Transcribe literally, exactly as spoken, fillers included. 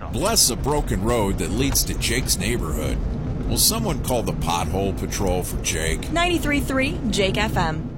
Bless a broken road that leads to Jake's neighborhood. Will someone call the Pothole Patrol for Jake? ninety-three point three Jake F M.